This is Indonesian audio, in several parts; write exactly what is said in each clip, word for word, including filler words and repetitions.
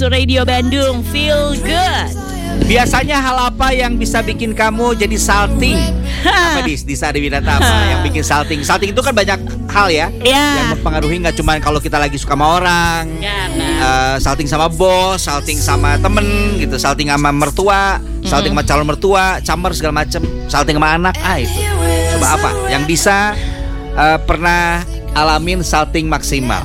Radio Bandung, feel good. Biasanya hal apa yang bisa bikin kamu jadi salting? Apa Dis? Disa Adiwinata apa yang bikin salting? Salting itu kan banyak hal ya, Ya. yang mempengaruhi nggak cuma kalau kita lagi suka sama orang, Ya, nah. uh, salting sama bos, salting sama temen gitu, salting sama mertua, salting sama calon mertua, camer segala macem, salting sama anak. Ah itu. Coba apa? Yang bisa uh, pernah alamin salting maksimal?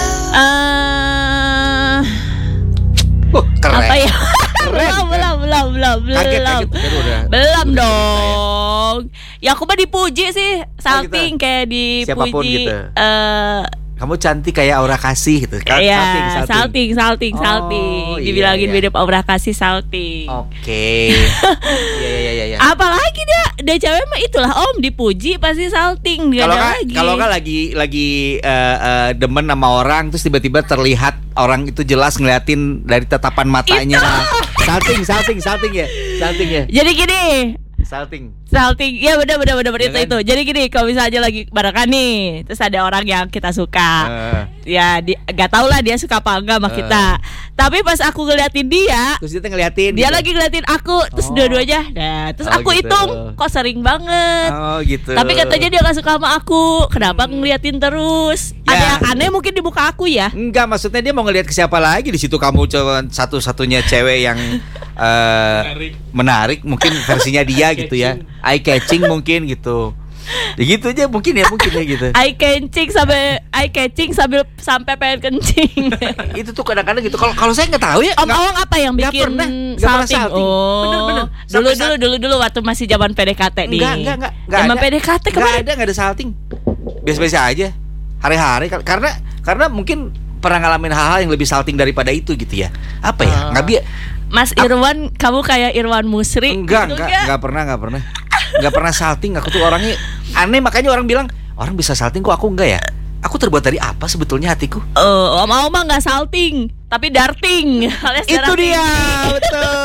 Eh, Uh, keren. apa ya? Keren, belum, keren. belum, belum, belum, belum, Kaget, belum, kaget. Aduh, udah. belum dong. Ya aku mah dipuji sih, salting gitu. kayak dipuji. Siapapun gitu. Eh, Kamu cantik kayak Aura Kasih gitu. Ka- Iya, salting, salting. salting, salting, Oh, salting. iya, Dibilangin iya. mirip Aura Kasih salting. Oke. Iya iya iya iya. Apalagi dia, dia cewek mah itulah om dipuji pasti salting. Gak Kalau ada kan lagi. kalau kan lagi lagi eh, eh, demen sama orang terus tiba-tiba terlihat orang itu jelas ngeliatin dari tatapan matanya. Salting, salting, salting ya. Salting ya. Jadi gini, Salting. salting, ya benar benar benar Ya itu kan? itu. Jadi gini, kalau misalnya lagi barengan nih, terus ada orang yang kita suka, Eh. ya di, gak tau lah dia suka apa enggak sama Eh. kita. Tapi pas aku ngeliatin dia, Terus dia tuh ngeliatin. dia gitu. lagi ngeliatin aku, terus Oh. dua-duanya, nah, terus Oh, aku gitu. hitung, kok sering banget. Oh gitu. Tapi katanya dia gak suka sama aku. Kenapa ngeliatin terus? Ya. Ada yang aneh mungkin di muka aku ya. Enggak, maksudnya dia mau ngelihat ke siapa lagi di situ, kamu cuma satu-satunya cewek yang eh, menarik. Mungkin versinya dia gitu ya, eye catching mungkin gitu. Ya gitu aja mungkin ya, mungkin ya gitu. Eye catching sampai eye catching sambil sampai pengen kencing. Itu tuh kadang-kadang gitu. Kalau kalau saya nggak tahu ya. Om nggak- Awang apa yang nggak bikin pernah, nggak pernah salting? salting. Oh, Bener-bener. Dulu Sampai dulu saat- dulu dulu waktu masih zaman P D K T nih. Enggak, enggak, enggak, enggak Zaman ada. P D K T Enggak kemarin. ada, enggak ada salting. Biasa-biasa aja. Hari-hari karena karena mungkin pernah ngalamin hal-hal yang lebih salting daripada itu gitu ya. Apa ya? Oh. Nggak bi Mas Irwan, kamu kayak Irwan Musri. enggak, gitu enggak, enggak pernah, enggak pernah. Enggak pernah salting. Aku tuh orangnya aneh, makanya orang bilang, orang bisa salting kok aku enggak ya? Aku terbuat dari apa sebetulnya hatiku? Oh, Om Awang mah nggak salting, tapi darting. Alias Itu darting. dia, betul.